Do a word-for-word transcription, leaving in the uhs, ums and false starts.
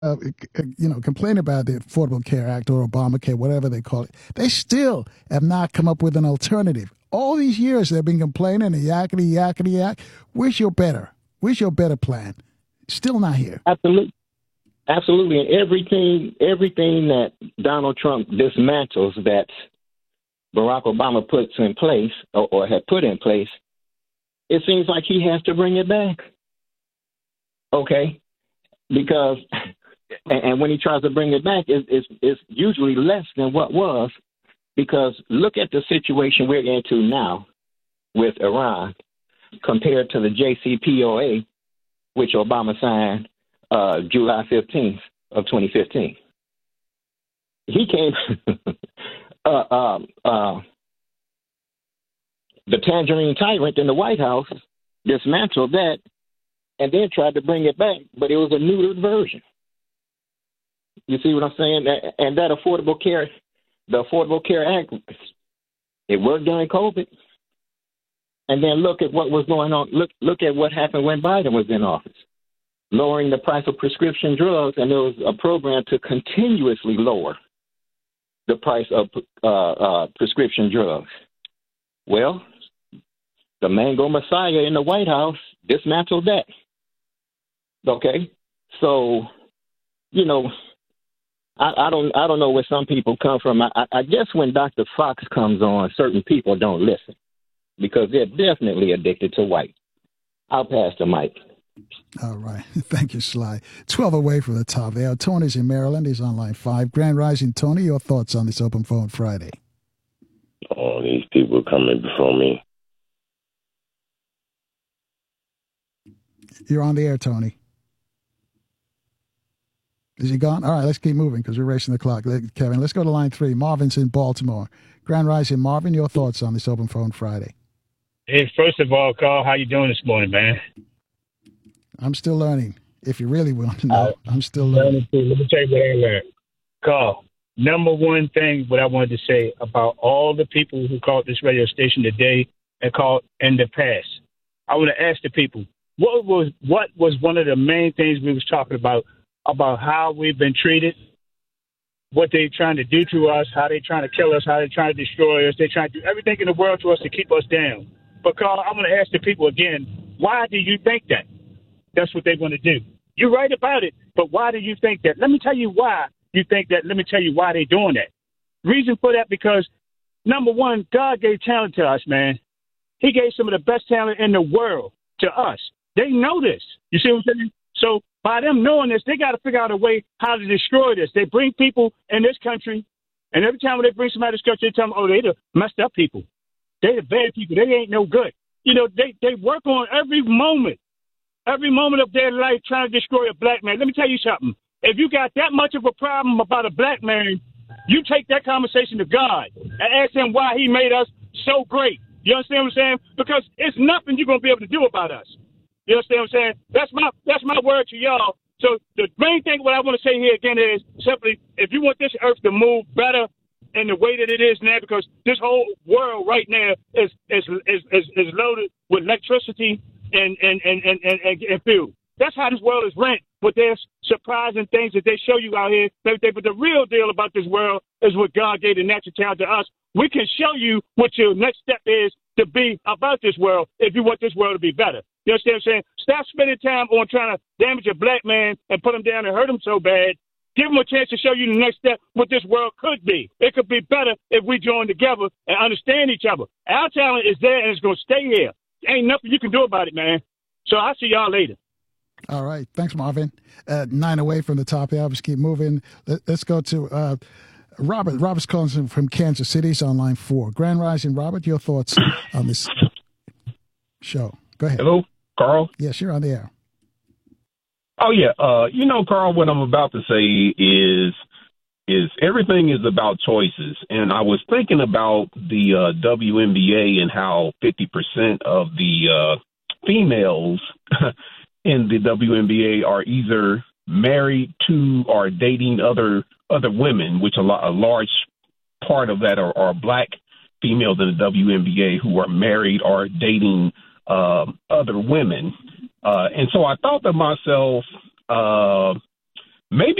uh, you know, complain about the Affordable Care Act or Obamacare, whatever they call it, they still have not come up with an alternative. All these years they've been complaining and yakety, yakety, yak. Where's your better? Where's your better plan? Still not here. Absolutely. Absolutely. And everything, everything that Donald Trump dismantles that Barack Obama puts in place or, or had put in place, it seems like he has to bring it back. Okay? Because, and, and when he tries to bring it back, it, it's, it's usually less than what was. Because look at the situation we're into now with Iran compared to the J C P O A, which Obama signed uh, July fifteenth of twenty fifteen. He came, uh, um, uh, the tangerine tyrant in the White House dismantled that and then tried to bring it back, but it was a neutered version. You see what I'm saying? And that Affordable Care, the Affordable Care Act, it worked during COVID. And then look at what was going on. Look, look at what happened when Biden was in office, lowering the price of prescription drugs. And there was a program to continuously lower the price of uh, uh, prescription drugs. Well, the Mango Messiah in the White House dismantled that. Okay, so you know, I, I don't, I don't know where some people come from. I, I guess when Doctor Fox comes on, certain people don't listen because they're definitely addicted to white. I'll pass the mic. All right. Thank you, Sly. twelve away from the top there. Tony's in Maryland. He's on line five. Grand Rising, Tony, your thoughts on this Open Phone Friday? Oh, these people coming before me. You're on the air, Tony. Is he gone? All right, let's keep moving because we're racing the clock. Kevin, let's go to line three. Marvin's in Baltimore. Grand Rising, Marvin, your thoughts on this Open Phone Friday? Hey, first of all, Carl, how you doing this morning, man? I'm still learning. If you really want to know, uh, I'm still learning. Let me tell you what I learned. Carl, number one thing what I wanted to say about all the people who called this radio station today and called in the past. I want to ask the people, what was what was one of the main things we was talking about, about how we've been treated, what they're trying to do to us, how they're trying to kill us, how they're trying to destroy us. They're trying to do everything in the world to us to keep us down. But, Carl, I'm going to ask the people again, why do you think that? That's what they want to do. You're right about it, but why do you think that? Let me tell you why you think that. Let me tell you why they're doing that. Reason for that, because, number one, God gave talent to us, man. He gave some of the best talent in the world to us. They know this. You see what I'm saying? So by them knowing this, they got to figure out a way how to destroy this. They bring people in this country, and every time when they bring somebody to this country, they tell them, oh, they the messed up people. They the bad people. They ain't no good. You know, they, they work on every moment, every moment of their life trying to destroy a black man. Let me tell you something. If you got that much of a problem about a black man, you take that conversation to God and ask him why he made us so great. You understand what I'm saying? Because it's nothing you're going to be able to do about us. You understand what I'm saying? That's my that's my word to y'all. So the main thing what I want to say here again is simply, if you want this earth to move better in the way that it is now, because this whole world right now is is is, is, is loaded with electricity and and, and, and, and, and fuel. That's how this world is ran. But there's surprising things that they show you out here. But the real deal about this world is what God gave the natural talent to us. We can show you what your next step is to be about this world if you want this world to be better. You understand what I'm saying? Stop spending time on trying to damage a black man and put him down and hurt him so bad. Give him a chance to show you the next step, what this world could be. It could be better if we join together and understand each other. Our talent is there and it's going to stay here. Ain't nothing you can do about it, man. So I'll see y'all later. All right. Thanks, Marvin. Uh, nine away from the top here. I'll just keep moving. Let, let's go to uh, Robert. Robert's calling from Kansas City. He's on line four. Grand Rising, Robert, your thoughts on this show. Go ahead. Hello, Carl. Yes, you're on the air. Oh, yeah. Uh, you know, Carl, what I'm about to say is is everything is about choices. And I was thinking about the uh, W N B A and how fifty percent of the uh, females in the W N B A are either married to or dating other other women, which a, lot, a large part of that are, are black females in the W N B A who are married or dating uh, other women. Uh, and so I thought to myself, uh, maybe